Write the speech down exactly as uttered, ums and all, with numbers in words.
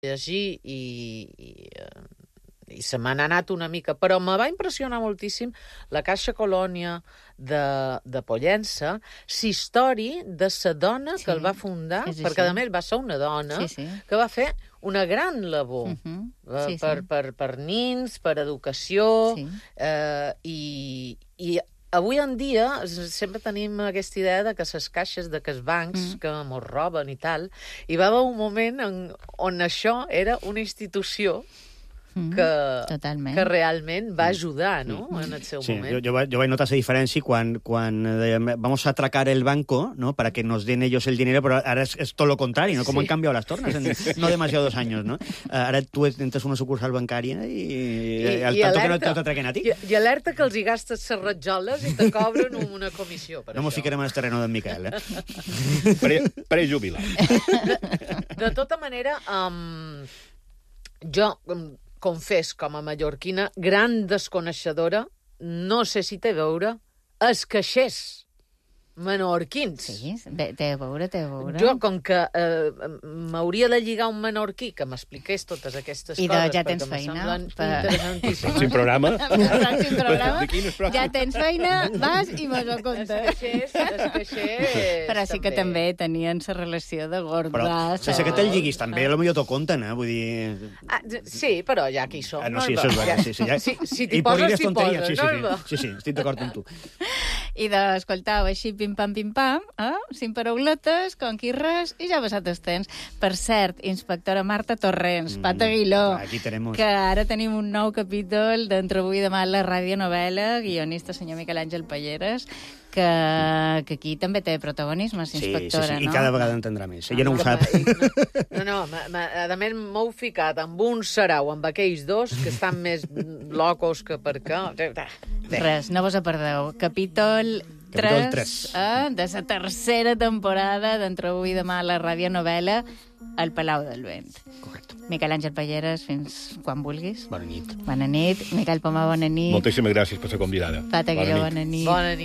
llegir i, i, i se m'han anat una mica, però me va impressionar moltíssim la Caixa Colònia de, de Pollença, l'història de la dona sí, que el va fundar, sí, sí, perquè a més va ser una dona sí, sí. que va fer una gran labor uh-huh. sí, per, sí. Per, per nins, per educació, sí. eh, i, i avui en dia sempre tenim aquesta idea de que les caixes, de que els bancs mm. que mos roben i tal, i va haver un moment en, on això era una institució Mm, que, que realment va ajudar, ¿no? Mm. en el seu sí, moment. Yo, yo, yo voy a notar esa diferencia cuando, cuando eh, vamos a atracar el banco, ¿no? Para que nos den ellos el dinero, pero ahora es, es todo lo contrario, ¿no? Como sí. han cambiado las tornas en no demasiados años, ¿no? Ahora tú entres a una sucursal bancaria i, I, i al tanto alerta, que no t'atraquen a ti. I, I alerta que els hi gastes les ratjoles i te cobren una comissió per no això. No mos ficarem en el terreno d'en Miquel, eh? Pre, prejubilat. De, de tota manera, um, jo... Um, confés, com a mallorquina, gran desconeixedora, no sé si té a veure, els caixers menorquins. Sí, té a veure, té a veure. Jo, com que eh, m'hauria de lligar un menorquí que m'expliqués totes aquestes I coses, de, ja tens feina. Per... interessantíssimes. Pròxim programa. Pròxim programa. Ja tens feina, vas i mos ho comptes. Els caixers, els caixers... Però sí que també, també tenien la relació de gordar. Però sense que te'l lliguis també, potser t'ho conten, eh? Vull dir... Ah, sí, però ja que hi som. Ah, no, sí, això és veritat. Sí, sí, ja... si, si t'hi poses, t'hi poses. Sí, sí, sí, sí, sí, estic d'acord amb tu. I d'escoltar així pim-pam, pim-pam, eh? cinc parauletes, com qui res, i ja passat el temps. Per cert, inspectora Marta Torrents, mm, Pat Aguiló, tenemos... que ara tenim un nou capítol d'Entre avui i demà a la radionovela, guionista senyor Miquel Àngel Palleres, que, que aquí també té protagonisme, inspectora, sí, sí, sí. no? I cada vegada entendrà més. Ella no ho sap. No, no, ma, ma, a més m'heu ficat amb un sarau, amb aquells dos, que estan més locos que per què. Res, no vos perdeu. Capítol tres eh, de la tercera temporada d'Entre avui i demà a la radionovela El Palau del Vent. Correcte. Miquel Àngel Palleres, fins quan vulguis. Bona nit. Bona nit. Miquel Pomar, bona nit. Moltíssimes gràcies per ser convidada. Pat Aguiló, bona nit. Bona nit.